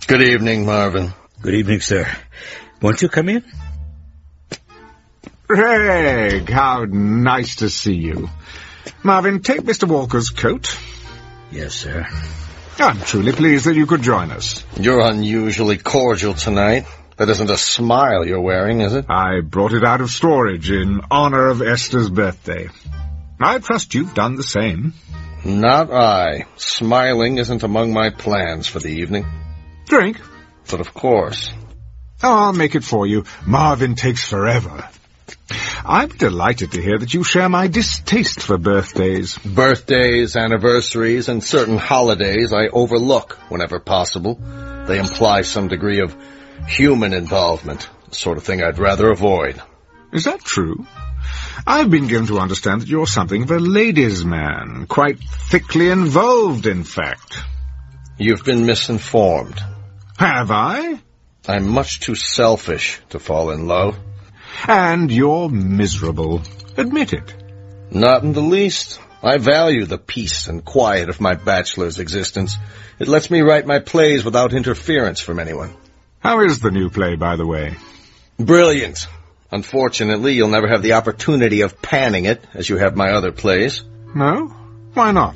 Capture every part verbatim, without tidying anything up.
Good evening, Marvin. Good evening, sir. Won't you come in? Craig, how nice to see you. Marvin, take Mister Walker's coat. Yes, sir. I'm truly pleased that you could join us. You're unusually cordial tonight. That isn't a smile you're wearing, is it? I brought it out of storage in honor of Esther's birthday. I trust you've done the same. Not I. Smiling isn't among my plans for the evening. Drink? But of course. Oh, I'll make it for you. Marvin takes forever. I'm delighted to hear that you share my distaste for birthdays. Birthdays, anniversaries, and certain holidays I overlook whenever possible. They imply some degree of human involvement, the sort of thing I'd rather avoid. Is that true? I've been given to understand that you're something of a ladies' man, quite thickly involved, in fact. You've been misinformed. Have I? I'm much too selfish to fall in love. And you're miserable. Admit it. Not in the least. I value the peace and quiet of my bachelor's existence. It lets me write my plays without interference from anyone. How is the new play, by the way? Brilliant. Unfortunately, you'll never have the opportunity of panning it, as you have my other plays. No? Why not?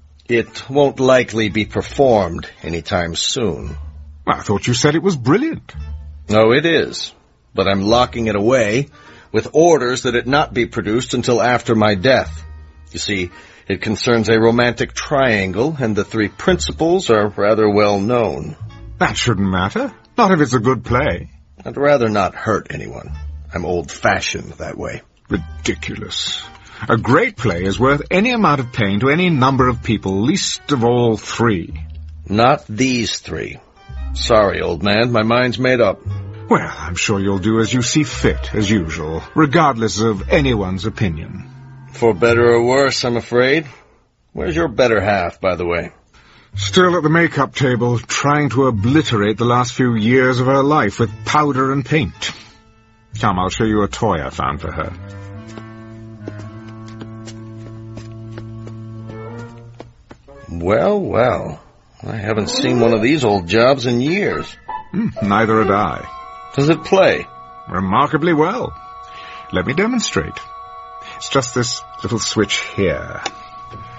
It won't likely be performed anytime soon. I thought you said it was brilliant. Oh, it is. But I'm locking it away with orders that it not be produced until after my death. You see, it concerns a romantic triangle, and the three principals are rather well known. That shouldn't matter. Not if it's a good play. I'd rather not hurt anyone. I'm old-fashioned that way. Ridiculous. A great play is worth any amount of pain to any number of people, least of all three. Not these three. Sorry, old man, my mind's made up. Well, I'm sure you'll do as you see fit, as usual, regardless of anyone's opinion. For better or worse, I'm afraid. Where's your better half, by the way? Still at the makeup table, trying to obliterate the last few years of her life with powder and paint. Come, I'll show you a toy I found for her. Well, well. I haven't seen one of these old jobs in years. Mm, neither had I. Does it play? Remarkably well. Let me demonstrate. It's just this little switch here.